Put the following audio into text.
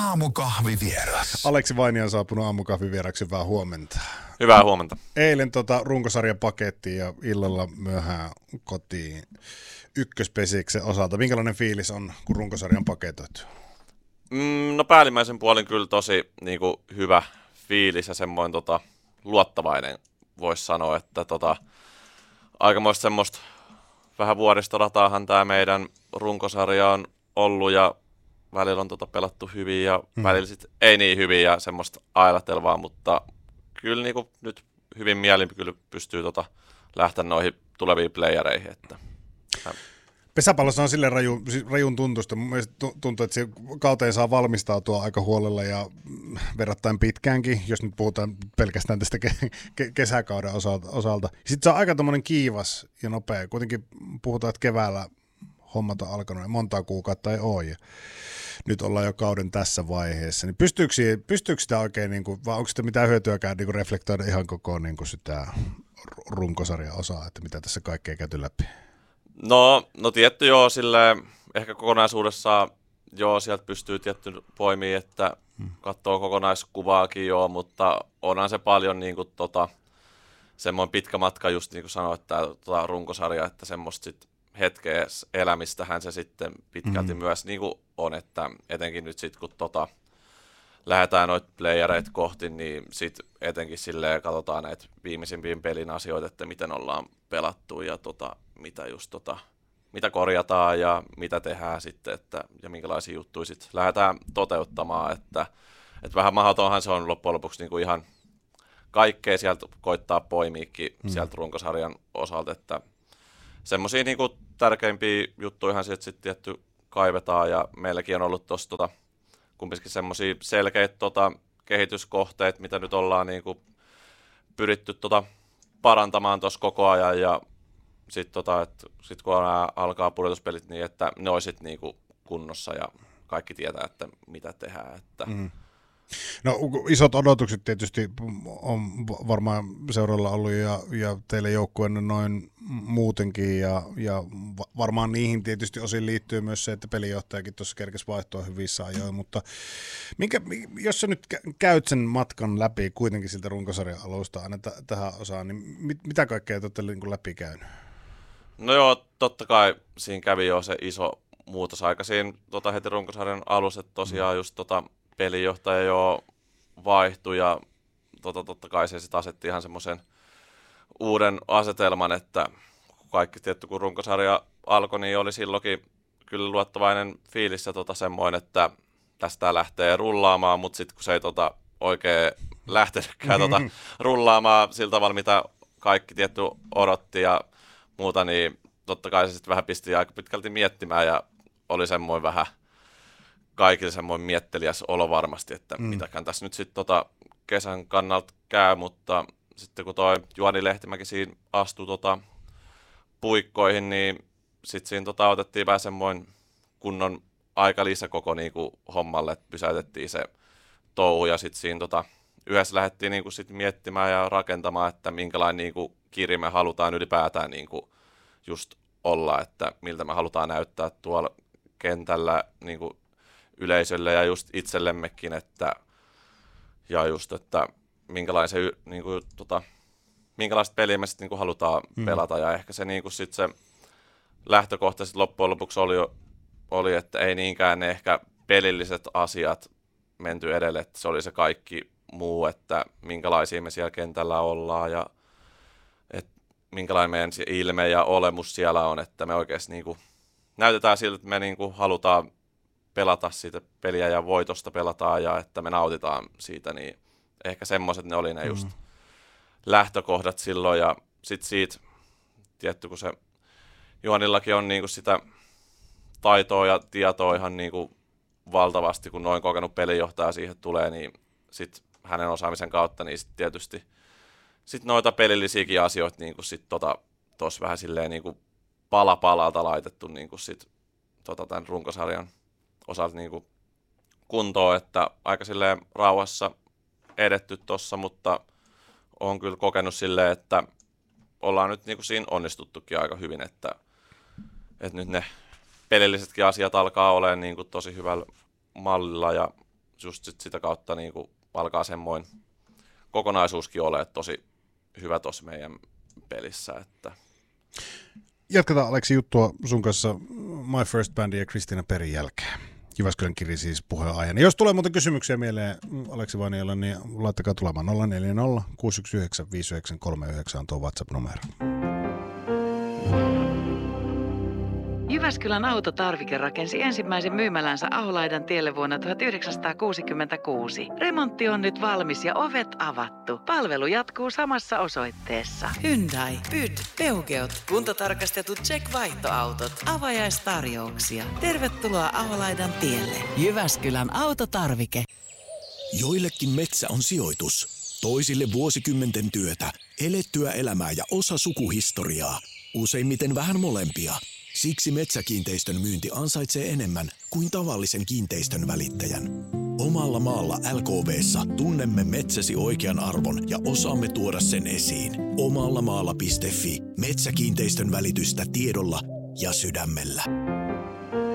aamukahvivieras. Aleksi Vainio on saapunut aamukahvivieraksi. Hyvää huomenta. Hyvää huomenta. Eilen runkosarjan pakettiin ja illalla myöhään kotiin ykköspesiksen osalta. Minkälainen fiilis on, kun runkosarjan paketoitu? No päällimmäisen puolin kyllä tosi hyvä fiilis ja semmoinen luottavainen, voisi sanoa, että aikamoista semmoista vähän vuoristodataahan tämä meidän runkosarja on ollut ja välillä on pelattu hyvin ja välillä sit ei niin hyvin ja semmoista ailatelvaa, mutta kyllä nyt hyvin mielin kyllä pystyy lähteä noihin tuleviin playereihin. Että. Pesäpallossa on silleen rajun tuntusta. Mun mielestä tuntuu, että se kauteen saa valmistautua aika huolella ja verrattain pitkäänkin, jos nyt puhutaan pelkästään tästä kesäkauden osalta. Sitten se on aika tommoinen kiivas ja nopea. Kuitenkin puhutaan, että keväällä hommat on alkanut ja montaa kuukautta ei ole. Ja nyt ollaan jo kauden tässä vaiheessa. Niin pystyykö sitä oikein, vai onko sitä mitään hyötyäkään reflektoida ihan koko sitä runkosarjan osaa, että mitä tässä kaikkea käyty läpi? No tietty joo, silleen ehkä kokonaisuudessaan joo, sieltä pystyy tietty poimiin, että katsoo kokonaiskuvaakin joo, mutta onhan se paljon semmoinen pitkä matka just niin kuin sanoit, että runkosarja, että semmoista sit hetkeä elämistähän se sitten pitkälti myös niin kuin on, että etenkin nyt sitten kun lähdetään noita playereita kohti, niin sitten etenkin silleen katsotaan näitä viimeisimpiin pelin asioita, että miten ollaan pelattu ja mitä just mitä korjataan ja mitä tehdään sitten, että, ja minkälaisia juttuja sitten lähdetään toteuttamaan, että vähän mahdotonhan se on loppujen lopuksi niinku ihan kaikkea sieltä koittaa poimiikin sieltä runkosarjan osalta, että semmoisia niinku tärkeimpiä juttuja sieltä sitten tietty kaivetaan, ja meilläkin on ollut tuossa kumminkin semmoisia selkeitä kehityskohteita, mitä nyt ollaan niinku pyritty parantamaan tuossa koko ajan, ja sitten sit kun alkaa pudotuspelit niin, että ne olisit niinku kunnossa ja kaikki tietää, että mitä tehdään. Että. No isot odotukset tietysti on varmaan seuralla ollut ja teille joukkueenne noin muutenkin ja varmaan niihin tietysti osin liittyy myös se, että pelijohtajakin tuossa kerkesi vaihtoa hyvissä ajoin, mutta jos sä nyt käyt sen matkan läpi kuitenkin siltä runkosarjan alusta aina tähän osaan, niin mitä kaikkea te olette läpi käynyt? No joo, totta kai siinä kävi jo se iso muutos aika siinä heti runkosarjan alussa, että tosiaan just pelijohtaja jo vaihtui ja totta kai se sitten asetti ihan semmoisen uuden asetelman, että kaikki tietty kun runkosarja alkoi, niin oli silloinkin kyllä luottavainen fiilis ja semmoinen, että tästä lähtee rullaamaan, mutta sitten kun se ei oikein lähtenytkään rullaamaan sillä tavalla, mitä kaikki tietty odotti ja muuta, niin totta kai se sitten vähän pisti aika pitkälti miettimään ja oli semmoinen vähän kaikille semmoinen mietteliäs olo varmasti, että mitäkään tässä nyt sitten kesän kannalta käy, mutta sitten kun toi Juhani Lehtimäki siinä astui puikkoihin, niin sitten siinä otettiin vähän semmoinen kunnon aikalisä koko niinku hommalle, että pysäytettiin se touhu ja sitten siinä yhdessä lähdettiin niinku sit miettimään ja rakentamaan, että minkälainen niinku kirja me halutaan ylipäätään niinku just olla, että miltä me halutaan näyttää tuolla kentällä niinku yleisölle ja just itsellemmekin, että ja just, että minkälaista peliä me sitten niinku halutaan pelata ja ehkä se niinku sit se lähtökohta sit loppujen lopuksi oli, että ei niinkään ne ehkä pelilliset asiat menty edelle, että se oli se kaikki muu, että minkälaisia me siellä kentällä ollaan ja että minkälainen meidän ilme ja olemus siellä on, että me oikeasti niinku näytetään siltä, että me niinku halutaan pelata siitä peliä ja voitosta pelataan ja että me nautitaan siitä, niin ehkä semmoiset ne oli ne just lähtökohdat silloin ja sitten siitä, tietty kun se Juhanillakin on niinku sitä taitoa ja tietoa ihan niinku valtavasti, kun noin kokenut pelijohtaja siihen tulee, niin sitten hänen osaamisen kautta, niin sit tietysti sit noita pelillisiäkin asioita niinku sit tossa vähän silleen niinku pala palalta laitettu niinku sit tämän runkosarjan osalta niinku kuntoon, että aika silleen rauhassa edetty tossa, mutta on kyllä kokenut silleen, että ollaan nyt niinku siinä onnistuttukin aika hyvin, että nyt ne pelillisetkin asiat alkaa olemaan niinku tosi hyvällä mallilla ja just sitä kautta niin kuin alkaa semmoinen kokonaisuuskin olemaan tosi hyvä tuossa meidän pelissä. Että. Jatketaan Aleksi juttua sun kanssa My First Bandin ja Kristiina Perin jälkeen. Jyväskylän Kiri siis puheenaiheena. Jos tulee muuten kysymyksiä mieleen Aleksi Vainiolle, niin laittakaa tulemaan 040 619 5939 on tuo WhatsApp-numero. Jyväskylän Autotarvike rakensi ensimmäisen myymälänsä Aholaidan tielle vuonna 1966. Remontti on nyt valmis ja ovet avattu. Palvelu jatkuu samassa osoitteessa. Hyundai, Pyd, Peugeot, kuntotarkastetut Check-vaihtoautot, avajaistarjouksia. Tervetuloa Aholaidan tielle. Jyväskylän Autotarvike. Joillekin metsä on sijoitus, toisille vuosikymmenten työtä, elettyä elämää ja osa sukuhistoriaa. Useimmiten vähän molempia. Siksi Metsäkiinteistön myynti ansaitsee enemmän kuin tavallisen kiinteistön välittäjän. Omalla maalla LKV:ssa tunnemme metsäsi oikean arvon ja osaamme tuoda sen esiin. Omallamaalla.fi. Metsäkiinteistön välitystä tiedolla ja sydämellä.